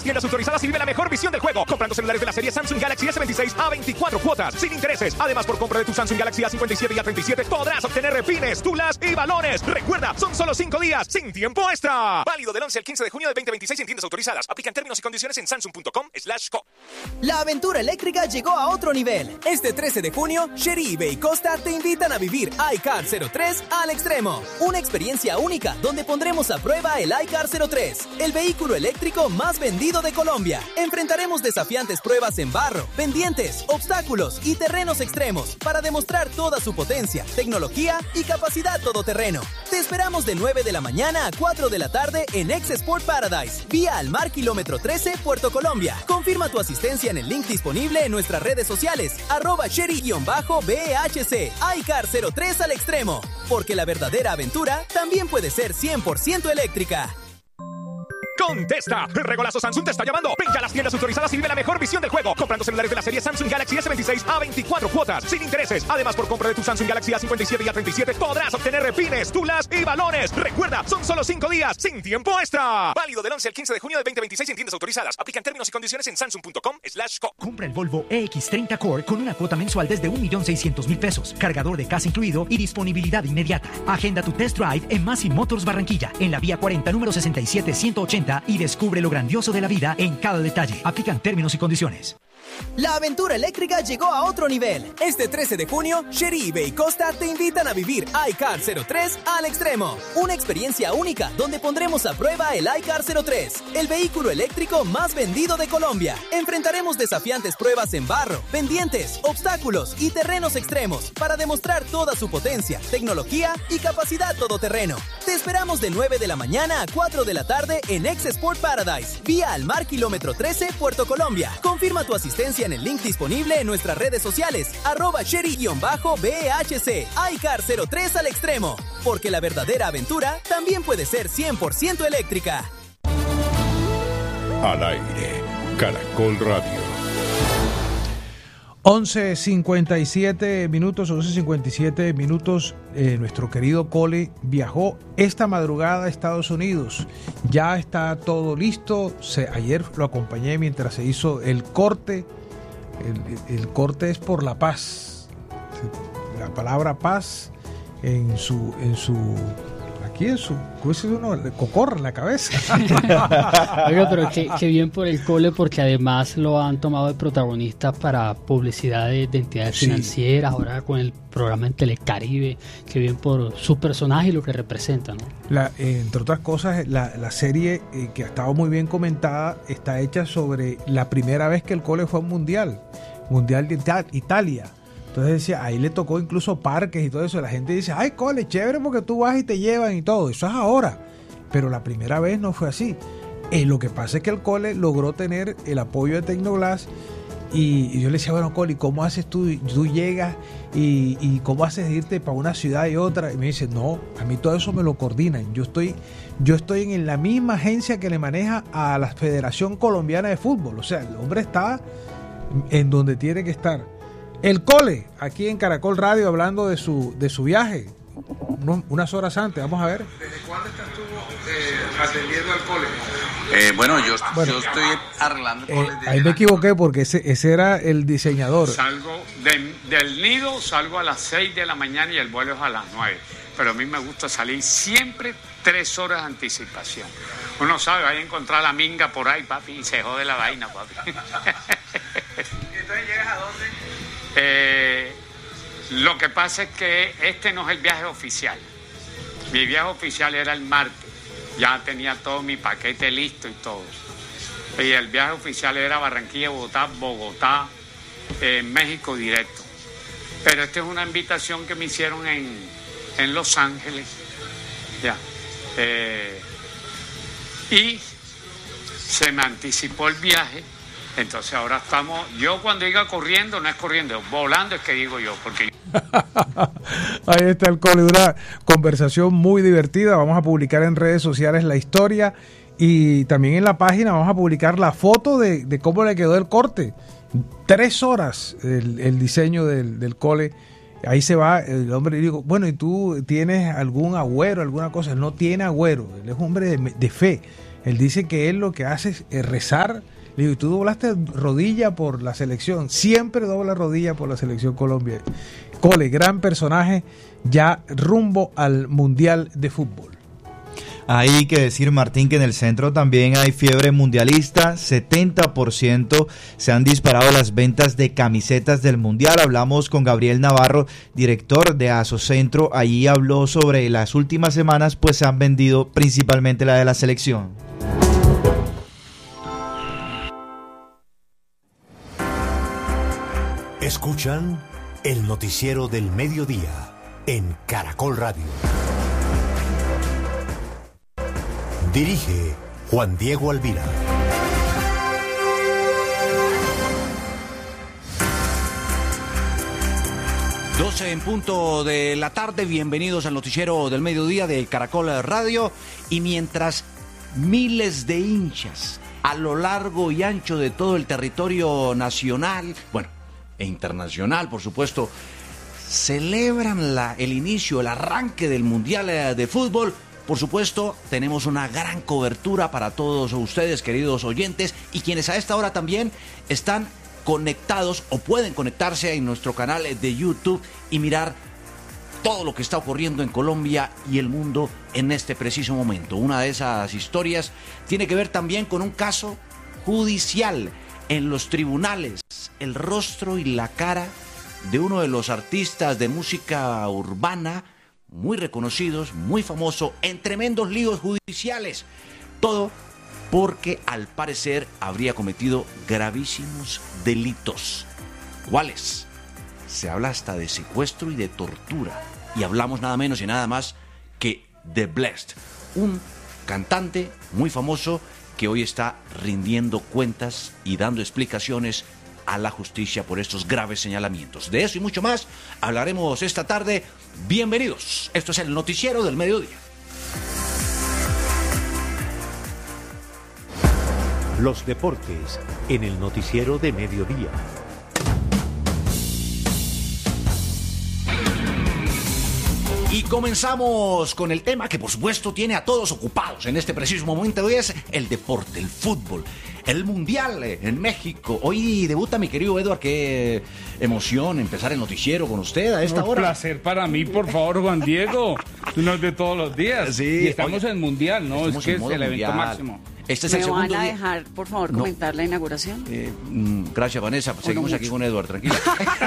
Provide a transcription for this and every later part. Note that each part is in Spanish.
tiendas autorizadas y vive la mejor visión del juego. Comprando celulares de la serie Samsung Galaxy S26 a 24 cuotas, sin intereses. Además, por compra de tu Samsung Galaxy A57 y A37, podrás obtener repines, tulas y balones. Recuerda, son solo 5 días, sin tiempo extra. Válido del 11 al 15 de junio de 2026 en tiendas autorizadas. Aplican términos y condiciones en samsung.com/co. La aventura eléctrica llegó a otro nivel. Este 13 de junio, Sherry y Bay Costa te invitan a vivir iCar 03 al extremo. Una experiencia única donde pondremos a prueba el iCar 03, el vehículo eléctrico más vendido de Colombia. Enfrentaremos desafiantes pruebas en barro, pendientes, obstáculos y terrenos extremos para demostrar toda su potencia, tecnología y capacidad todoterreno. Te esperamos de 9 de la mañana a 4 de la tarde en Ex Sport Paradise, vía Almar Kilómetro 13, Puerto Colombia. Confirma tu asistencia en el link disponible en nuestras redes sociales, @Sherry_BHC, iCar 03 al extremo, porque la verdadera aventura también puede ser 100% eléctrica. ¡Contesta! El regolazo Samsung te está llamando. Ven ya a las tiendas autorizadas y vive la mejor visión del juego. Comprando celulares de la serie Samsung Galaxy S26 a 24 cuotas, sin intereses. Además, por compra de tu Samsung Galaxy A57 y A37, podrás obtener repines, tulas y balones. Recuerda, son solo 5 días, sin tiempo extra. Válido del 11 al 15 de junio de 2026 en tiendas autorizadas. Aplican términos y condiciones en samsung.com/co. Compra el Volvo EX30 Core con una cuota mensual desde 1.600.000 pesos, cargador de casa incluido y disponibilidad inmediata. Agenda tu test drive en Massey Motors Barranquilla, en la vía 40, número 67180, y descubre lo grandioso de la vida en cada detalle. Aplican términos y condiciones. La aventura eléctrica llegó a otro nivel. Este 13 de junio, Sherry y Bay Costa te invitan a vivir iCar 03 al extremo. Una experiencia única donde pondremos a prueba el iCar 03, el vehículo eléctrico más vendido de Colombia. Enfrentaremos desafiantes pruebas en barro, pendientes, obstáculos y terrenos extremos para demostrar toda su potencia, tecnología y capacidad todoterreno. Te esperamos de 9 de la mañana a 4 de la tarde en Ex Sport Paradise, vía Almar Kilómetro 13, Puerto Colombia. Confirma tu asistencia en el link disponible en nuestras redes sociales, @Sherry_BHC, iCar 03 al extremo, porque la verdadera aventura también puede ser 100% eléctrica. Al aire, Caracol Radio. 11:57 minutos. Nuestro querido Cole viajó esta madrugada a Estados Unidos. Ya está todo listo. Ayer lo acompañé mientras se hizo el corte. El corte es por la paz. La palabra paz en su cocorra en la cabeza. Oiga, pero qué bien por el Cole, porque además lo han tomado de protagonista para publicidad de entidades financieras, ahora con el programa en Telecaribe. Qué bien por su personaje y lo que representa, ¿no? Entre otras cosas, la serie que ha estado muy bien comentada está hecha sobre la primera vez que el Cole fue a un mundial de Italia. Entonces decía, ahí le tocó incluso parques y todo eso. La gente dice, ay, Cole, chévere porque tú vas y te llevan y todo. Eso es ahora. Pero la primera vez no fue así. Lo que pasa es que el Cole logró tener el apoyo de Tecnoglass. Y yo le decía, bueno, Cole, ¿cómo haces tú? Tú llegas y ¿cómo haces de irte para una ciudad y otra? Y me dice, no, a mí todo eso me lo coordinan. Yo estoy en la misma agencia que le maneja a la Federación Colombiana de Fútbol. O sea, el hombre está en donde tiene que estar. El Cole, aquí en Caracol Radio, hablando de su viaje, unas horas antes. Vamos a ver. ¿Desde cuándo estás tú atendiendo al Cole? Yo estoy arreglando el Cole. Ahí me equivoqué porque ese era el diseñador. Salgo del nido, salgo a las 6 de la mañana y el vuelo es a las 9. Pero a mí me gusta salir siempre 3 horas de anticipación. Uno sabe, vaya a encontrar la minga por ahí, papi, y se jode la vaina, papi. ¿Entonces llegas a dónde? Lo que pasa es que este no es el viaje oficial. Mi viaje oficial era el martes. Ya tenía todo mi paquete listo y todo. Y el viaje oficial era Barranquilla, Bogotá, México directo. Pero esta es una invitación que me hicieron en Los Ángeles. Ya. Y se me anticipó el viaje. Entonces ahora estamos, yo cuando diga corriendo, no es corriendo, volando es que digo yo, porque... Ahí está el Cole, una conversación muy divertida. Vamos a publicar en redes sociales la historia y también en la página vamos a publicar la foto de cómo le quedó el corte. 3 horas el diseño del Cole. Ahí se va el hombre y digo, bueno, ¿y tú tienes algún agüero, alguna cosa? No tiene agüero, él es un hombre de fe. Él dice que él lo que hace es rezar. Le digo, ¿y tú doblaste rodilla por la selección? Siempre dobla rodilla por la selección Colombia. Cole, gran personaje, ya rumbo al Mundial de Fútbol. Hay que decir, Martín, que en el centro también hay fiebre mundialista. 70% se han disparado las ventas de camisetas del Mundial. Hablamos con Gabriel Navarro, director de Asocentro. Allí habló sobre las últimas semanas, pues se han vendido principalmente la de la selección. Escuchan el noticiero del mediodía en Caracol Radio. Dirige Juan Diego Alvira. 12 en punto de la tarde, bienvenidos al noticiero del mediodía de Caracol Radio. Y mientras miles de hinchas a lo largo y ancho de todo el territorio nacional, bueno, e internacional, por supuesto, celebran el inicio, el arranque del Mundial de Fútbol, por supuesto, tenemos una gran cobertura para todos ustedes, queridos oyentes, y quienes a esta hora también están conectados o pueden conectarse en nuestro canal de YouTube y mirar todo lo que está ocurriendo en Colombia y el mundo en este preciso momento. Una de esas historias tiene que ver también con un caso judicial en los tribunales. El rostro y la cara de uno de los artistas de música urbana muy reconocidos, muy famoso, en tremendos líos judiciales. Todo porque al parecer habría cometido gravísimos delitos. ¿Cuáles? Se habla hasta de secuestro y de tortura. Y hablamos nada menos y nada más que de Blessd, un cantante muy famoso que hoy está rindiendo cuentas y dando explicaciones a la justicia por estos graves señalamientos. De eso y mucho más hablaremos esta tarde. Bienvenidos. Esto es el noticiero del mediodía. Los deportes en el noticiero de mediodía. Y comenzamos con el tema que por supuesto tiene a todos ocupados en este preciso momento. Hoy es el deporte, el fútbol, el Mundial en México. Hoy debuta mi querido Edward, qué emoción empezar el noticiero con usted a esta hora. Un placer para mí, por favor, Juan Diego. Tú no es de todos los días. Sí, y estamos en Mundial, ¿no? Es que es el evento máximo. Este es ¿Me el segundo van a día. dejar, por favor, comentar la inauguración? Gracias, Vanessa. Seguimos aquí con Edward, tranquila.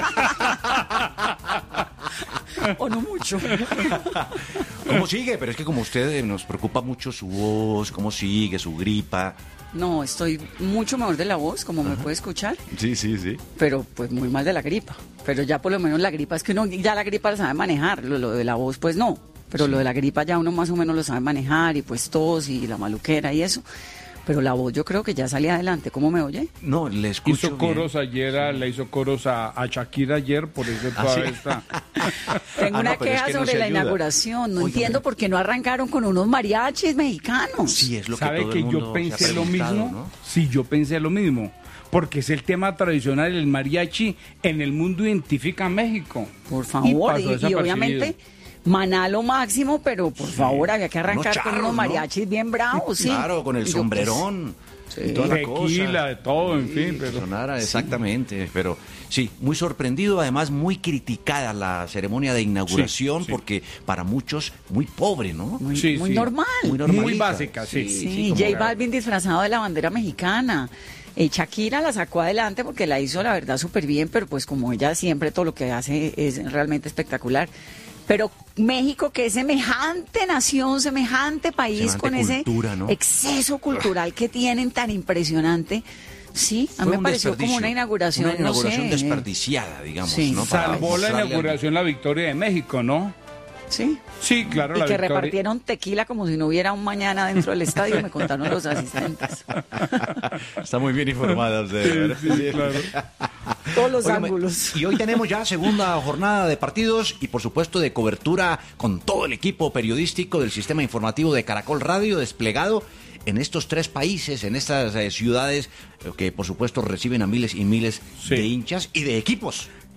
¿O no mucho? ¿Cómo sigue? Pero es que como usted nos preocupa mucho su voz, cómo sigue, su gripa. No, estoy mucho mejor de la voz, como me puede escuchar. Sí, sí, sí. Pero pues muy mal de la gripa. Pero ya por lo menos la gripa, es que uno ya la gripa la sabe manejar. Lo de la voz, pues no. Pero sí, lo de la gripa ya uno más o menos lo sabe manejar, y pues tos y la maluquera y eso. Pero la voz yo creo que ya salí adelante. ¿Cómo me oye? No, le escucho hizo coros bien. Ayer, le hizo coros a Shakira ayer, por eso todavía está. Tengo una queja sobre la inauguración. No entiendo por qué no arrancaron con unos mariachis mexicanos. Sí, es lo que ¿sabe todo que el mundo yo pensé lo mismo? ¿No? Sí, yo pensé lo mismo. Porque es el tema tradicional, el mariachi en el mundo identifica a México. Por favor, y obviamente Maná lo máximo, pero por favor había que arrancar con unos mariachis bien bravos, sí. Claro, con el sombrerón. Y toda la cosa. De todo, en fin. Pero sonara exactamente, pero sí, muy sorprendido, además muy criticada la ceremonia de inauguración, porque para muchos muy pobre, ¿no? Muy normal. Muy básica, sí. Sí, J Balvin disfrazado de la bandera mexicana. Shakira la sacó adelante porque la hizo, la verdad, súper bien, pero pues como ella siempre todo lo que hace es realmente espectacular. Pero México, que es semejante nación, semejante país, semejante con cultura, ese, ¿no?, exceso cultural que tienen tan impresionante. Sí, a mí me pareció como una inauguración, desperdiciada, digamos. Sí. ¿no? Salvó la inauguración la victoria de México, ¿no? Sí. Sí, claro. Y la que victoria. Repartieron tequila como si no hubiera un mañana dentro del estadio, me contaron los asistentes. Está muy bien informada usted. Sí, claro. Todos los ángulos. Y hoy tenemos ya segunda jornada de partidos y por supuesto de cobertura con todo el equipo periodístico del sistema informativo de Caracol Radio desplegado en estos tres países, en estas ciudades que por supuesto reciben a miles y miles de hinchas y de equipos.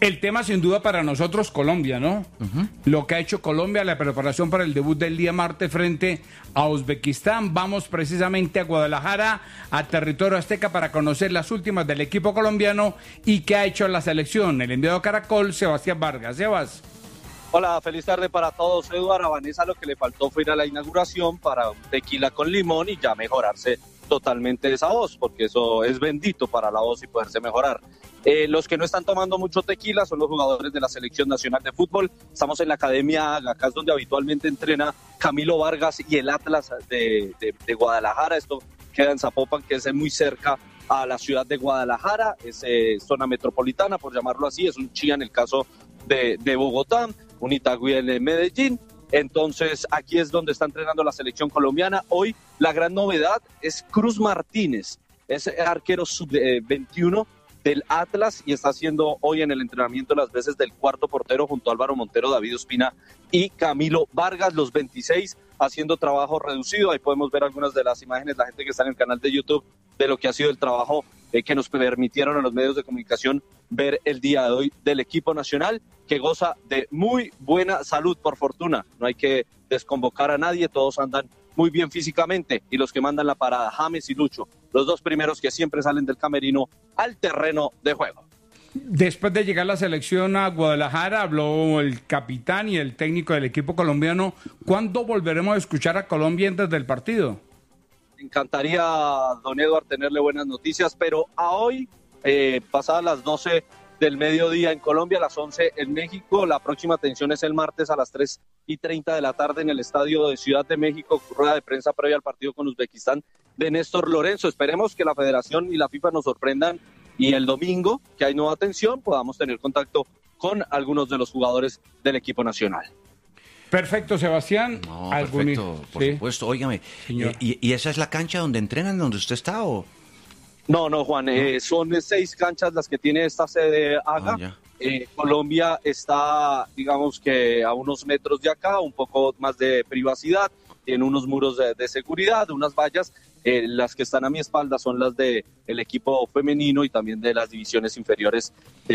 El tema sin duda para nosotros Colombia, ¿no? Lo que ha hecho Colombia, la preparación para el debut del día martes frente a Uzbekistán. Vamos precisamente a Guadalajara, a territorio azteca, para conocer las últimas del equipo colombiano y qué ha hecho la selección. El enviado Caracol, Sebastián Vargas. Sebas. Hola, feliz tarde para todos. Eduardo, a Vanessa lo que le faltó fue ir a la inauguración para un tequila con limón y ya mejorarse totalmente esa voz, porque eso es bendito para la voz y poderse mejorar. Los que no están tomando mucho tequila son los jugadores de la Selección Nacional de Fútbol. Estamos en la Academia Haga, acá es donde habitualmente entrena Camilo Vargas y el Atlas de Guadalajara. Esto queda en Zapopan, que es muy cerca a la ciudad de Guadalajara, es zona metropolitana, por llamarlo así, es un Chía en el caso de Bogotá, un Itagüí en Medellín. Entonces aquí es donde está entrenando la selección colombiana. Hoy la gran novedad es Cruz Martínez, es arquero sub-21 del Atlas y está haciendo hoy en el entrenamiento las veces del cuarto portero junto a Álvaro Montero, David Ospina y Camilo Vargas, los 26 haciendo trabajo reducido. Ahí podemos ver algunas de las imágenes, la gente que está en el canal de YouTube, de lo que ha sido el trabajo que nos permitieron a los medios de comunicación ver el día de hoy del equipo nacional, que goza de muy buena salud, por fortuna. No hay que desconvocar a nadie, todos andan muy bien físicamente, y los que mandan la parada, James y Lucho, los dos primeros que siempre salen del camerino al terreno de juego. Después de llegar la selección a Guadalajara, habló el capitán y el técnico del equipo colombiano. ¿Cuándo volveremos a escuchar a Colombia antes del partido? Me encantaría, don Eduardo, tenerle buenas noticias, pero a hoy, pasadas las 12 del mediodía en Colombia, a las 11 en México, la próxima atención es el martes a las 3:30 de la tarde en el estadio de Ciudad de México, rueda de prensa previa al partido con Uzbekistán de Néstor Lorenzo. Esperemos que la Federación y la FIFA nos sorprendan y el domingo, que hay nueva atención, podamos tener contacto con algunos de los jugadores del equipo nacional. Perfecto, Sebastián. No, perfecto, por supuesto. Óigame, ¿y esa es la cancha donde entrenan, donde usted está o...? No, Juan, son 6 canchas las que tiene esta sede Haga. Colombia está, digamos que a unos metros de acá, un poco más de privacidad, tiene unos muros de seguridad, unas vallas. Las que están a mi espalda son las del equipo femenino y también de las divisiones inferiores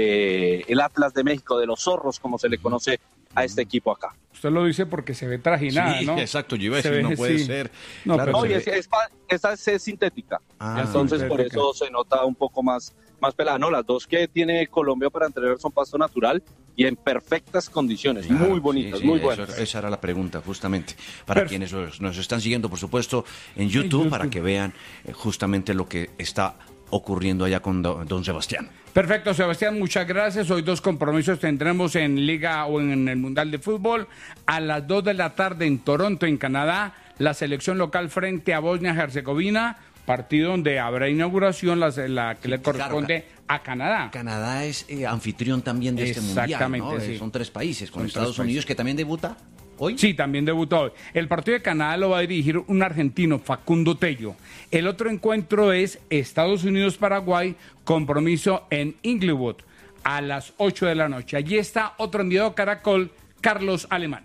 del Atlas de México, de los Zorros, como se le conoce a este equipo acá. Usted lo dice porque se ve trajinada, sí, ¿no? Exacto, yo iba a decir, no puede ser. No, claro, pero esa es sintética, entonces por eso se nota un poco más pelada. No, las dos que tiene Colombia para entrenar son pasto natural y en perfectas condiciones, claro, muy bonitas, muy buenas. Esa era la pregunta, justamente, para quienes nos están siguiendo, por supuesto, en YouTube, para que vean justamente lo que está ocurriendo allá con don Sebastián. Perfecto, Sebastián, muchas gracias. Hoy 2 compromisos tendremos en Liga o en el Mundial de Fútbol. A las 2 de la tarde en Toronto, en Canadá, la selección local frente a Bosnia-Herzegovina, partido donde habrá inauguración, la que le corresponde a Canadá. Canadá es anfitrión también de este Mundial, ¿no? Sí. Son 3 países, con Estados Unidos, que también debuta hoy. Sí, también debutó hoy. El partido de Canadá lo va a dirigir un argentino, Facundo Tello. El otro encuentro es Estados Unidos-Paraguay, compromiso en Inglewood, a las 8 de la noche. Allí está otro enviado Caracol, Carlos Alemán.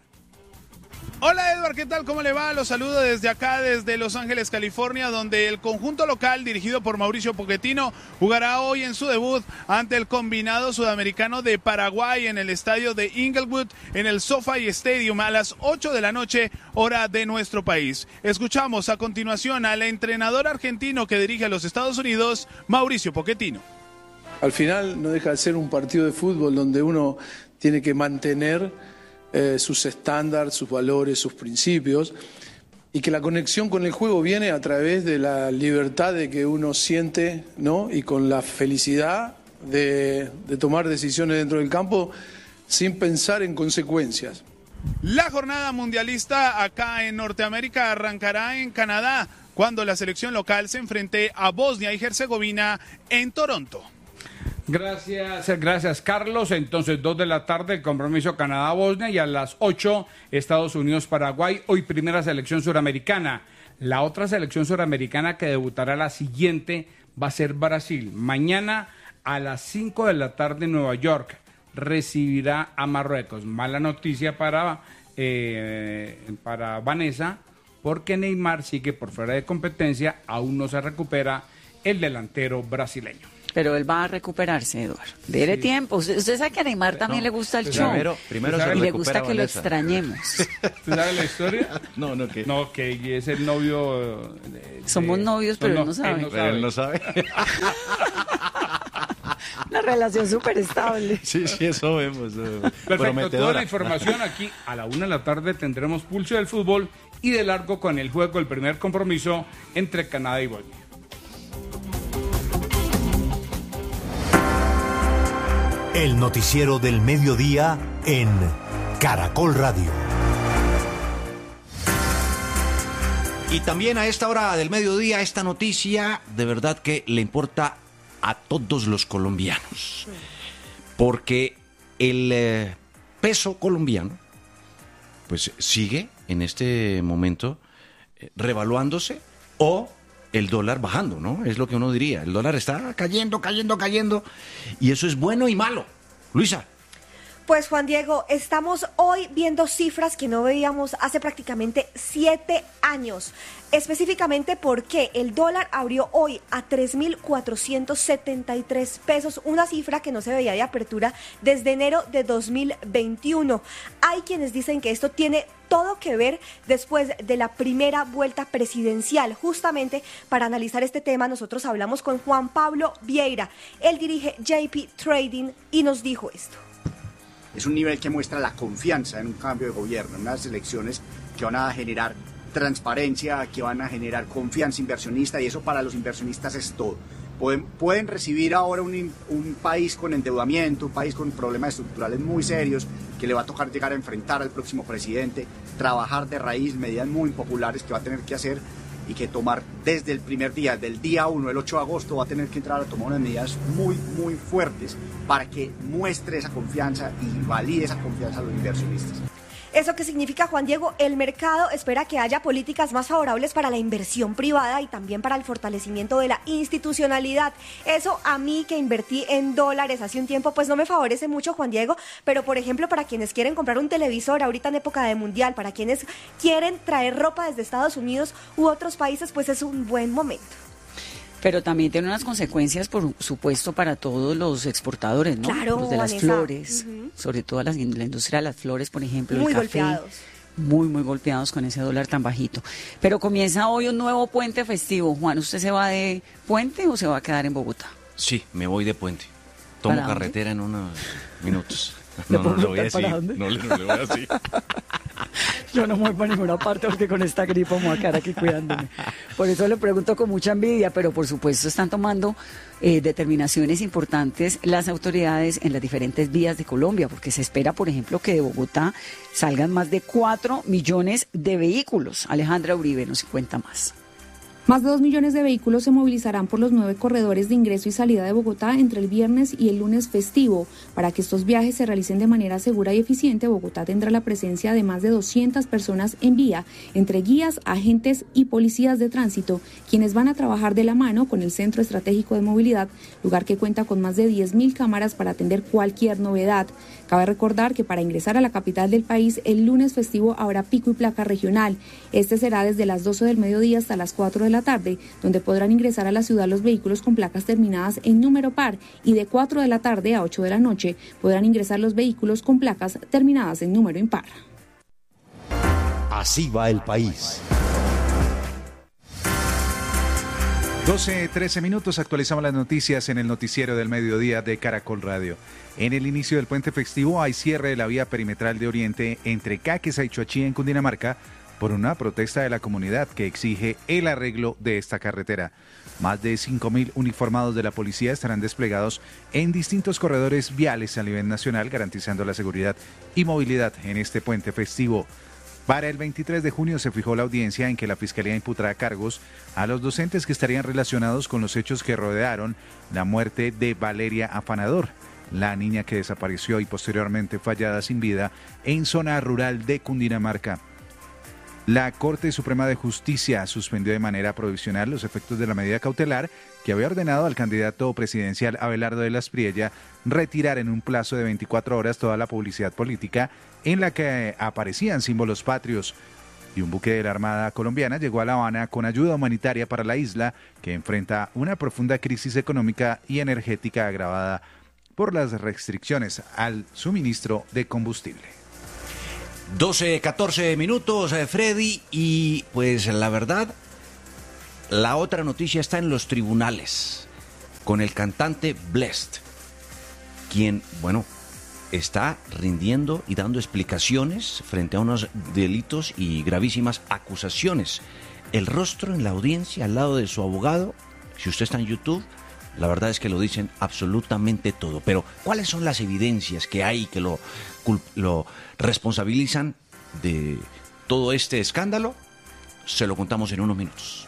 Hola Edward, ¿qué tal? ¿Cómo le va? Los saludo desde acá, desde Los Ángeles, California, donde el conjunto local dirigido por Mauricio Pochettino jugará hoy en su debut ante el combinado sudamericano de Paraguay en el estadio de Inglewood, en el SoFi Stadium, a las 8 de la noche, hora de nuestro país. Escuchamos a continuación al entrenador argentino que dirige a los Estados Unidos, Mauricio Pochettino. Al final no deja de ser un partido de fútbol donde uno tiene que mantener sus estándares, sus valores, sus principios, y que la conexión con el juego viene a través de la libertad de que uno siente, ¿no? Y con la felicidad de tomar decisiones dentro del campo sin pensar en consecuencias. La jornada mundialista acá en Norteamérica arrancará en Canadá, cuando la selección local se enfrente a Bosnia y Herzegovina en Toronto. Gracias Carlos. Entonces 2 de la tarde el compromiso Canadá-Bosnia y a las 8 Estados Unidos-Paraguay. Hoy primera selección suramericana. La otra selección suramericana que debutará la siguiente va a ser Brasil. Mañana a las 5 de la tarde en Nueva York recibirá a Marruecos. Mala noticia para Vanessa, porque Neymar sigue por fuera de competencia, aún no se recupera el delantero brasileño. Pero él va a recuperarse, Eduardo. Dele tiempo. Usted sabe que a Neymar también le gusta el show. Primero y le gusta que lo extrañemos. ¿Tú sabes la historia? No, ¿qué? No, que es el novio... Somos novios, pero él no sabe. Él no sabe. Una relación súper estable. Sí, eso vemos. Perfecto, toda la información aquí a la 1:00 p.m. tendremos pulso del fútbol y de largo con el juego, el primer compromiso entre Canadá y Bosnia. El noticiero del mediodía en Caracol Radio. Y también a esta hora del mediodía, esta noticia de verdad que le importa a todos los colombianos. Porque el peso colombiano pues sigue en este momento revaluándose o el dólar bajando, ¿no? Es lo que uno diría. El dólar está cayendo. Y eso es bueno y malo. Luisa. Pues Juan Diego, estamos hoy viendo cifras que no veíamos hace prácticamente 7 años. Específicamente porque el dólar abrió hoy a 3.473 pesos, una cifra que no se veía de apertura desde enero de 2021. Hay quienes dicen que esto tiene todo que ver después de la primera vuelta presidencial. Justamente para analizar este tema nosotros hablamos con Juan Pablo Vieira. Él dirige JP Trading y nos dijo esto. Es un nivel que muestra la confianza en un cambio de gobierno, en unas elecciones que van a generar transparencia, que van a generar confianza inversionista, y eso para los inversionistas es todo. Pueden recibir ahora un país con endeudamiento, un país con problemas estructurales muy serios, que le va a tocar llegar a enfrentar al próximo presidente, trabajar de raíz, medidas muy impopulares que va a tener que hacer y que tomar desde el primer día, del día 1, el 8 de agosto, va a tener que entrar a tomar unas medidas muy, muy fuertes para que muestre esa confianza y valide esa confianza a los inversionistas. ¿Eso qué significa, Juan Diego? El mercado espera que haya políticas más favorables para la inversión privada y también para el fortalecimiento de la institucionalidad. Eso a mí, que invertí en dólares hace un tiempo, pues no me favorece mucho, Juan Diego, pero por ejemplo para quienes quieren comprar un televisor ahorita en época de mundial, para quienes quieren traer ropa desde Estados Unidos u otros países, pues es un buen momento. Pero también tiene unas consecuencias, por supuesto, para todos los exportadores, ¿no? Claro, los de las Vanessa. Flores, sobre todo la industria de las flores, por ejemplo, muy el café. Golpeados. Muy golpeados con ese dólar tan bajito. Pero comienza hoy un nuevo puente festivo. Juan, ¿usted se va de puente o se va a quedar en Bogotá? Sí, me voy de puente. Tomo ¿Para carretera en unos minutos. No le voy a decir. ¿para dónde? No le voy a decir. Yo no me voy para ninguna parte porque con esta gripa me voy a quedar aquí cuidándome. Por eso le pregunto con mucha envidia, pero por supuesto están tomando determinaciones importantes las autoridades en las diferentes vías de Colombia, porque se espera, por ejemplo, que de Bogotá salgan más de 4 millones de vehículos. Alejandra Uribe nos cuenta más. Más de 2 millones de vehículos se movilizarán por los 9 corredores de ingreso y salida de Bogotá entre el viernes y el lunes festivo. Para que estos viajes se realicen de manera segura y eficiente, Bogotá tendrá la presencia de más de 200 personas en vía, entre guías, agentes y policías de tránsito, quienes van a trabajar de la mano con el Centro Estratégico de Movilidad, lugar que cuenta con más de 10.000 cámaras para atender cualquier novedad. Cabe recordar que para ingresar a la capital del país, el lunes festivo habrá pico y placa regional. Este será desde las 12 del mediodía hasta las 4 de la tarde, donde podrán ingresar a la ciudad los vehículos con placas terminadas en número par, y de 4 de la tarde a 8 de la noche podrán ingresar los vehículos con placas terminadas en número impar. Así va el país. 12:13 minutos, actualizamos las noticias en el noticiero del mediodía de Caracol Radio. En el inicio del puente festivo hay cierre de la vía perimetral de Oriente entre Caquesa y Choachí en Cundinamarca por una protesta de la comunidad que exige el arreglo de esta carretera. Más de 5.000 uniformados de la policía estarán desplegados en distintos corredores viales a nivel nacional, garantizando la seguridad y movilidad en este puente festivo. Para el 23 de junio se fijó la audiencia en que la Fiscalía imputará cargos a los docentes que estarían relacionados con los hechos que rodearon la muerte de Valeria Afanador, la niña que desapareció y posteriormente fue hallada sin vida en zona rural de Cundinamarca. La Corte Suprema de Justicia suspendió de manera provisional los efectos de la medida cautelar que había ordenado al candidato presidencial Abelardo de la Espriella retirar en un plazo de 24 horas toda la publicidad política en la que aparecían símbolos patrios. y un buque de la Armada colombiana llegó a La Habana con ayuda humanitaria para la isla, que enfrenta una profunda crisis económica y energética agravada por las restricciones al suministro de combustible. 14 minutos, Freddy, y pues la verdad, la otra noticia está en los tribunales, con el cantante Blessd, quien, bueno, está rindiendo y dando explicaciones frente a unos delitos y gravísimas acusaciones. El rostro en la audiencia al lado de su abogado, si usted está en YouTube, la verdad es que lo dicen absolutamente todo. Pero, ¿cuáles son las evidencias que hay que lo responsabilizan de todo este escándalo? Se lo contamos en unos minutos.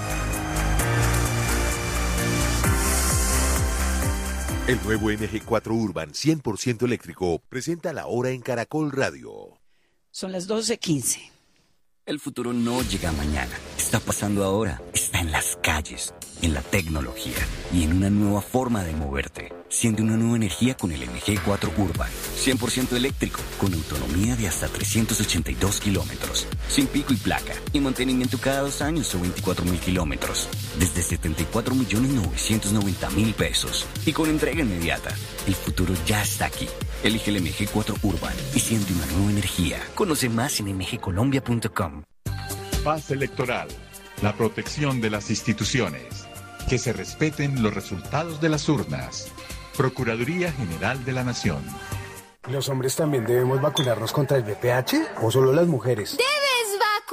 El nuevo MG4 Urban 100% eléctrico presenta la hora en Caracol Radio. Son las 12:15. El futuro no llega mañana, está pasando ahora, está en las calles, en la tecnología y en una nueva forma de moverte. Siente una nueva energía con el MG4 Urban, 100% eléctrico, con autonomía de hasta 382 kilómetros, sin pico y placa, y mantenimiento cada 2 años o 24.000 kilómetros, desde 74.990.000 pesos, y con entrega inmediata. El futuro ya está aquí. Elige el MG4 Urban y siente una nueva energía. Conoce más en mgcolombia.com. Paz electoral, la protección de las instituciones, que se respeten los resultados de las urnas. Procuraduría General de la Nación. ¿Los hombres también debemos vacunarnos contra el VPH o solo las mujeres? ¡Debe!